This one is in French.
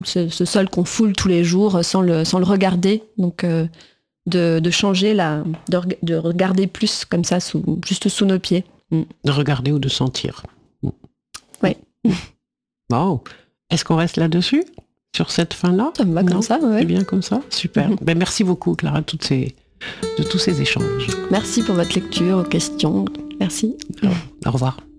ce sol qu'on foule tous les jours sans le regarder. Donc de changer de regarder plus comme ça, juste sous nos pieds. De regarder ou de sentir. Oui. Wow. Est-ce qu'on reste là-dessus, sur cette fin-là? Ça me va comme ça, ouais. C'est bien comme ça. Super. Merci beaucoup, Clara, de tous ces échanges. Merci pour votre lecture, aux questions. Merci. Au revoir.